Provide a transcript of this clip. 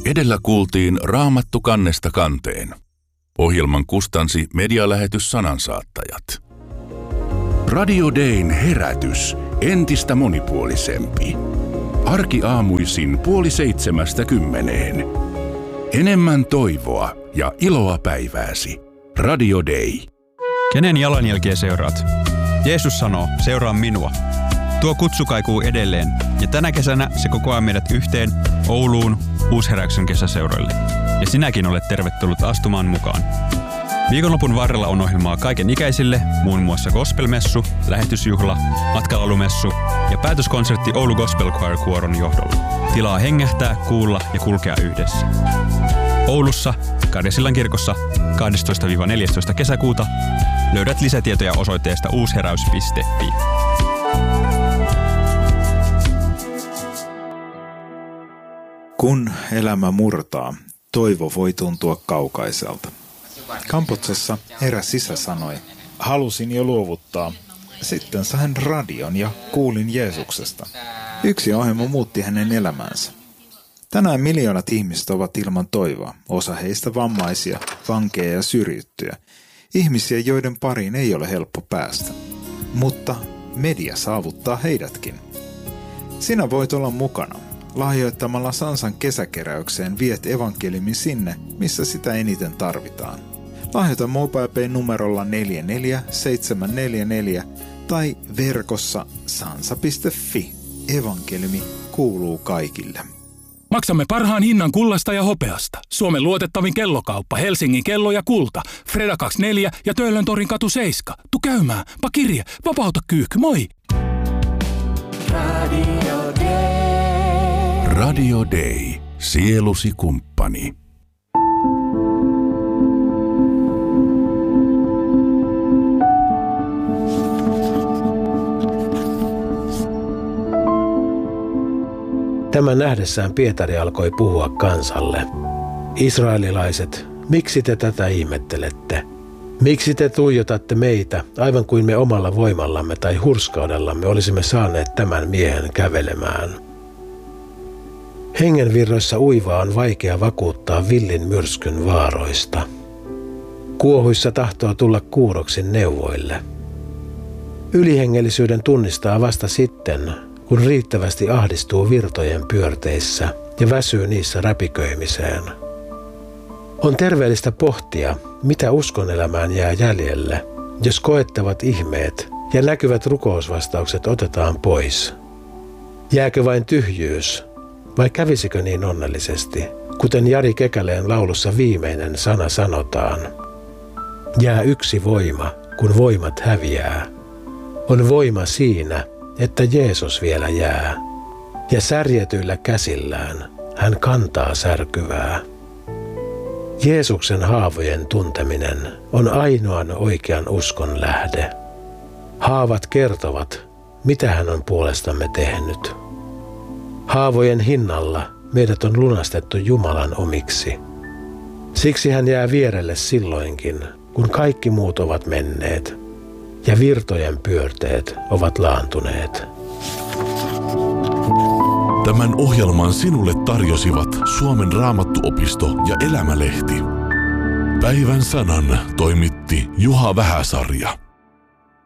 Edellä kuultiin Raamattu kannesta kanteen. Ohjelman kustansi medialähetys Sanansaattajat. Radio Dayn herätys entistä monipuolisempi. Arkiaamuisin 6:30. Enemmän toivoa ja iloa päivääsi. Radio Day. Kenen jalanjälkiä seuraat? Jeesus sanoo, seuraa minua. Tuo kutsu kaikuu edelleen, ja tänä kesänä se kokoaa meidät yhteen Ouluun Uusheräyksen kesäseuroille. Ja sinäkin olet tervetullut astumaan mukaan. Viikonlopun varrella on ohjelmaa kaiken ikäisille, muun muassa gospelmessu, lähetysjuhla, matkalaulumessu ja päätöskonsertti Oulu Gospel Choir Kuoron johdolla. Tilaa hengähtää, kuulla ja kulkea yhdessä. Oulussa, Karjasillan kirkossa 12-14 kesäkuuta löydät lisätietoja osoitteesta uusheräys.fi. Kun elämä murtaa, toivo voi tuntua kaukaiselta. Kamputsessa eräs isä sanoi, halusin jo luovuttaa. Sitten sain radion ja kuulin Jeesuksesta. Yksi ohjelma muutti hänen elämänsä. Tänään miljoonat ihmiset ovat ilman toivoa, osa heistä vammaisia, vankeja ja syrjittyjä. Ihmisiä, joiden pariin ei ole helppo päästä. Mutta media saavuttaa heidätkin. Sinä voit olla mukana. Lahjoittamalla Sansan kesäkeräykseen viet evankeliumin sinne, missä sitä eniten tarvitaan. Lahjoita MobilePay numerolla 44744 tai verkossa sansa.fi. Evankeliumi kuuluu kaikille. Maksamme parhaan hinnan kullasta ja hopeasta. Suomen luotettavin kellokauppa, Helsingin kello ja kulta. Freda 24 ja Töölöntorin katu 7. Tu käymään, pakirje, vapauta kyyhky, moi! Radio Day. Sielusi kumppani. Tämän nähdessään Pietari alkoi puhua kansalle. Israelilaiset, miksi te tätä ihmettelette? Miksi te tuijotatte meitä, aivan kuin me omalla voimallamme tai hurskaudellamme olisimme saaneet tämän miehen kävelemään? Hengenvirroissa uivaa on vaikea vakuuttaa villin myrskyn vaaroista. Kuohuissa tahtoo tulla kuuroksi neuvoille. Ylihengellisyyden tunnistaa vasta sitten, kun riittävästi ahdistuu virtojen pyörteissä ja väsyy niissä räpiköimiseen. On terveellistä pohtia, mitä uskonelämään jää jäljelle, jos koettavat ihmeet ja näkyvät rukousvastaukset otetaan pois. Jääkö vain tyhjyys, vai kävisikö niin onnellisesti, kuten Jari Kekäleen laulussa viimeinen sana sanotaan? Jää yksi voima, kun voimat häviää. On voima siinä, että Jeesus vielä jää, ja särjetyillä käsillään hän kantaa särkyvää. Jeesuksen haavojen tunteminen on ainoan oikean uskon lähde. Haavat kertovat, mitä hän on puolestamme tehnyt. Haavojen hinnalla meidät on lunastettu Jumalan omiksi. Siksi hän jää vierelle silloinkin, kun kaikki muut ovat menneet ja virtojen pyörteet ovat laantuneet. Tämän ohjelman sinulle tarjosivat Suomen Raamattuopisto ja Elämälehti. Päivän sanan toimitti Juha Vähäsarja.